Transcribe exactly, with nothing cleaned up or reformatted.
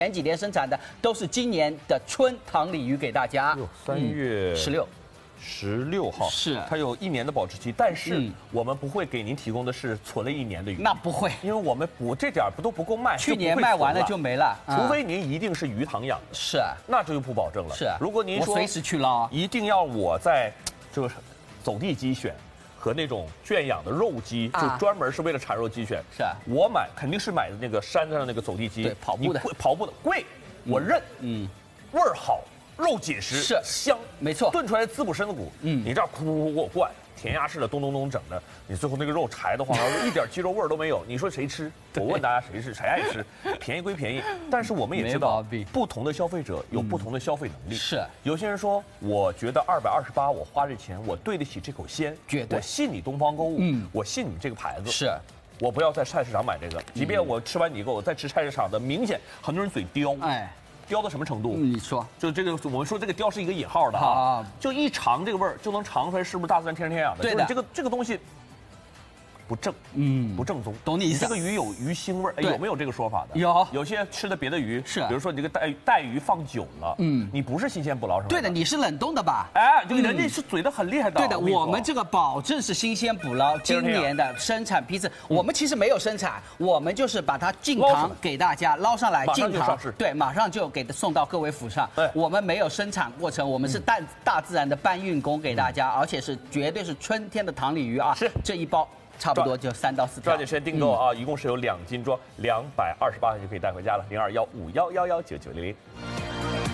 前几天生产的都是今年的春糖鲤鱼给大家。 三月十六。 十六号是， 它有一年的保质期，但是我们不会给您提供的是存了一年的鱼， 那不会， 因为我们补这点不都不够卖， 去年卖完了就没了， 除非您一定是鱼塘养的， 是， 那这就不保证了。 是， 如果您说我随时去捞， 一定要我在就是走地鸡选和那种圈养的肉鸡，就专门是为了产肉鸡选， 是我买肯定是买的那个山上那个走地鸡， 对，跑步的， 跑步的贵，我认，嗯，味儿好。 肉紧实是香， 没错， 炖出来滋补身子骨。嗯，你这样咕咕咕给我灌，填鸭式的咚咚咚整的，你最后那个肉柴的慌，一点鸡肉味儿都没有。你说谁吃？我问大家谁吃？谁爱吃？便宜归便宜，但是我们也知道，不同的消费者有不同的消费能力。 是， 有些人说，我觉得二百二十八，我花这钱，我对得起这口鲜， 绝对， 我信你东方购物，嗯，我信你这个牌子， 是。 我不要在菜市场买这个，即便我吃完你给我再吃菜市场的，明显很多人嘴刁，哎。 刁到什么程度？ 你说， 就这个，我们说这个刁是一个引号的啊，就一尝这个味儿就能尝出来是不是大自然天生天养的。 对的， 这个这个东西不正，嗯，不正宗， 懂你意思。 这个鱼有鱼腥味儿，哎，有没有这个说法的？ 有， 有些吃的别的鱼是， 比如说你这个带带鱼放久了，嗯，你不是新鲜捕捞上来的。 对的，你是冷冻的吧？ 哎，就人家是嘴的很厉害的。 对的，我们这个保证是新鲜捕捞，今年的生产批次，我们其实没有生产，我们就是把它进塘给大家捞上来，进塘，对，马上就给送到各位府上。对，我们没有生产过程，我们是大大自然的搬运工给大家，而且是绝对是春天的糖鲤鱼啊！ 是这一包。 差不多就三到四条， 抓紧时间订购啊！一共是有两斤装，两百二十八就可以带回家了。零二幺五幺幺幺九九零零。